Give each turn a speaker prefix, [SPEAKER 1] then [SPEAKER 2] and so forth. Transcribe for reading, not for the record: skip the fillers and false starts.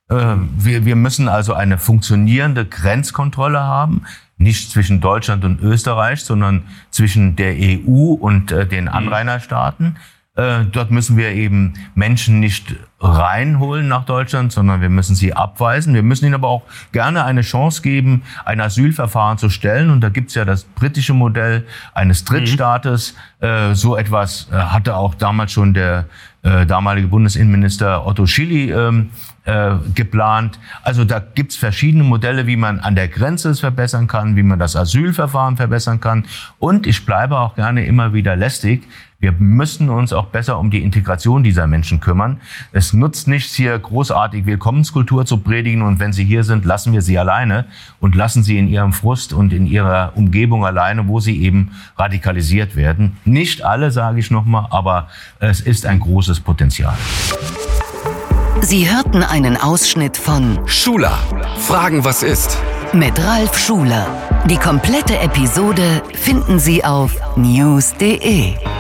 [SPEAKER 1] Wir müssen also eine funktionierende Grenzkontrolle haben. Nicht zwischen Deutschland und Österreich, sondern zwischen der EU und den Anrainerstaaten. Dort müssen wir eben Menschen nicht reinholen nach Deutschland, sondern wir müssen sie abweisen. Wir müssen ihnen aber auch gerne eine Chance geben, ein Asylverfahren zu stellen. Und da gibt's ja das britische Modell eines Drittstaates. So etwas hatte auch damals schon der damalige Bundesinnenminister Otto Schily geplant. Also da gibt's verschiedene Modelle, wie man an der Grenze es verbessern kann, wie man das Asylverfahren verbessern kann. Und ich bleibe auch gerne immer wieder lästig. Wir müssen uns auch besser um die Integration dieser Menschen kümmern. Es nutzt nichts, hier großartig Willkommenskultur zu predigen und wenn sie hier sind, lassen wir sie alleine und lassen sie in ihrem Frust und in ihrer Umgebung alleine, wo sie eben radikalisiert werden. Nicht alle, sage ich nochmal, aber es ist ein großes Potenzial.
[SPEAKER 2] Sie hörten einen Ausschnitt von
[SPEAKER 3] Schuler, Fragen, was ist?
[SPEAKER 2] Mit Ralf Schuler. Die komplette Episode finden Sie auf news.de.